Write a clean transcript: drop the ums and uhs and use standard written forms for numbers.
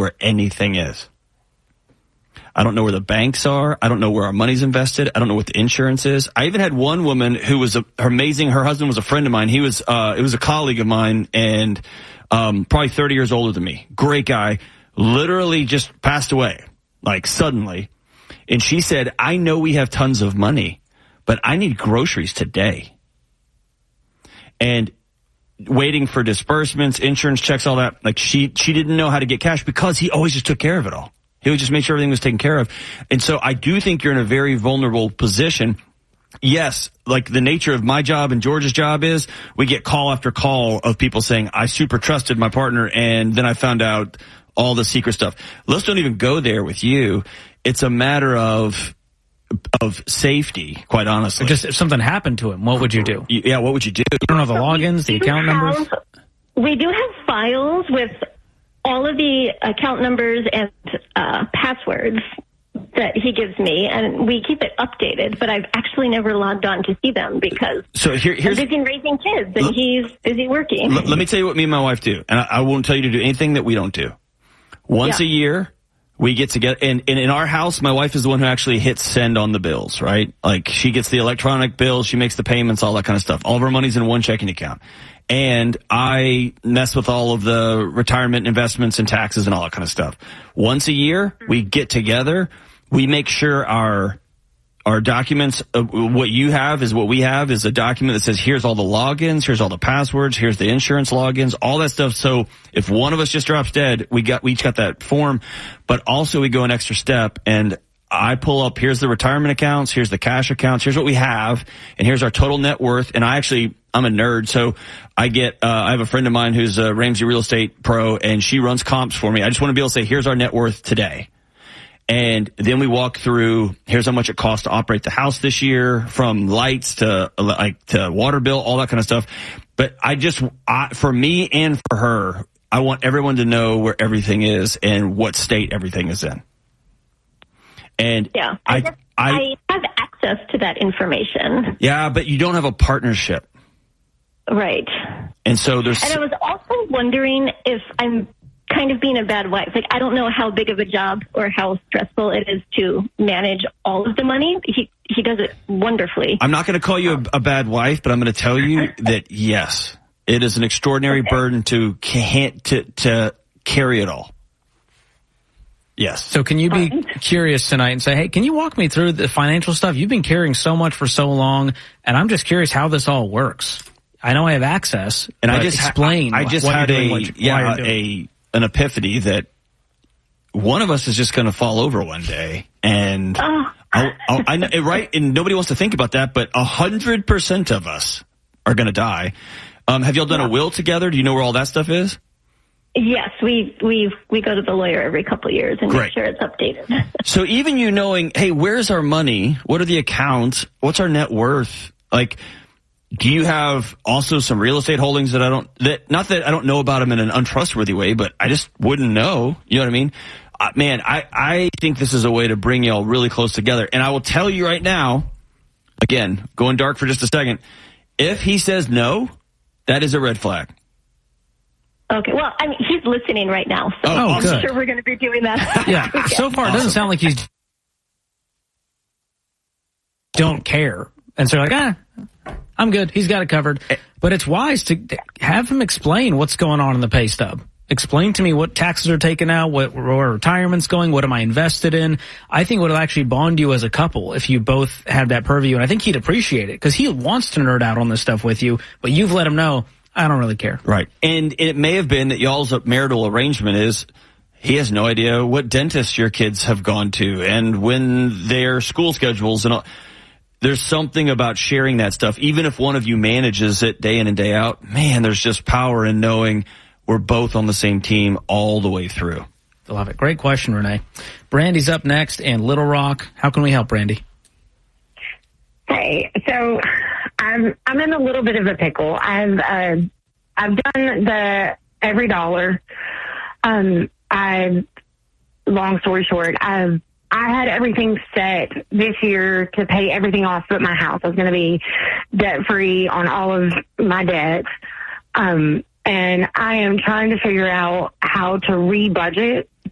where anything is. I don't know where the banks are. I don't know where our money's invested. I don't know what the insurance is. I even had one woman who was amazing. Her husband was a friend of mine. It was a colleague of mine and probably 30 years older than me. Great guy. Literally just passed away, like suddenly. And she said, I know we have tons of money, but I need groceries today. And waiting for disbursements, insurance checks, all that. Like she didn't know how to get cash because he always just took care of it all. He would just make sure everything was taken care of. And so I do think you're in a very vulnerable position. Yes, like the nature of my job and George's job is we get call after call of people saying, I super trusted my partner and then I found out all the secret stuff. Let's don't even go there with you. It's a matter of safety, quite honestly. Just if something happened to him, what would you do? Yeah, what would you do? You don't know the logins, the account numbers? We do have files with all of the account numbers and passwords that he gives me, and we keep it updated, but I've actually never logged on to see them because here's I'm busy raising kids and he's busy working. Let me tell you what me and my wife do, and I won't tell you to do anything that we don't do. Once a year, we get together, and in our house, my wife is the one who actually hits send on the bills, right? Like, she gets the electronic bills, she makes the payments, all that kind of stuff. All of our money's in one checking account. And I mess with all of the retirement investments and taxes and all that kind of stuff. Once a year, we get together. We make sure our documents, what you have is what we have, is a document that says, here's all the logins, here's all the passwords, here's the insurance logins, all that stuff. So if one of us just drops dead, we each got that form, but also we go an extra step and I pull up, here's the retirement accounts, here's the cash accounts, here's what we have, and here's our total net worth. And I'm a nerd, so I have a friend of mine who's a Ramsey Real Estate pro, and she runs comps for me. I just want to be able to say, here's our net worth today. And then we walk through, here's how much it costs to operate the house this year, from lights to water bill, all that kind of stuff. But for me and for her, I want everyone to know where everything is and what state everything is in. And yeah, I have access to that information. Yeah, but you don't have a partnership. Right. And so And I was also wondering if I'm kind of being a bad wife. Like, I don't know how big of a job or how stressful it is to manage all of the money. He does it wonderfully. I'm not going to call you a bad wife, but I'm going to tell you that, yes, it is an extraordinary burden to carry it all. Yes. So can you be curious tonight and say, hey, can you walk me through the financial stuff? You've been carrying so much for so long, and I'm just curious how this all works. I know I have access, and I just explain. I just had an epiphany that one of us is just going to fall over one day, and I know, right? And nobody wants to think about that, but 100% of us are going to die. Have y'all done a will together? Do you know where all that stuff is? Yes, we go to the lawyer every couple of years and make sure it's updated. So even you knowing, hey, where's our money? What are the accounts? What's our net worth? Like, do you have also some real estate holdings that not that I don't know about them in an untrustworthy way, but I just wouldn't know. You know what I mean? Man, I think this is a way to bring y'all really close together. And I will tell you right now, again, going dark for just a second, if he says no, that is a red flag. Okay, well, I mean, he's listening right now, so I'm sure we're going to be doing that. Yeah, so far it doesn't sound like he's don't care. And so like, I'm good. He's got it covered. But it's wise to have him explain what's going on in the pay stub. Explain to me what taxes are taken out, where retirement's going, what am I invested in. I think it would actually bond you as a couple if you both had that purview. And I think he'd appreciate it because he wants to nerd out on this stuff with you, but you've let him know, I don't really care. Right. And it may have been that y'all's marital arrangement is he has no idea what dentist your kids have gone to and when their school schedules and all. There's something about sharing that stuff. Even if one of you manages it day in and day out, man, there's just power in knowing we're both on the same team all the way through. I love it. Great question, Renee. Brandy's up next in Little Rock. How can we help, Brandy? Hey, so I'm in a little bit of a pickle. I've done the every dollar. Long story short, I had everything set this year to pay everything off but my house. I was going to be debt free on all of my debts. And I am trying to figure out how to re-budget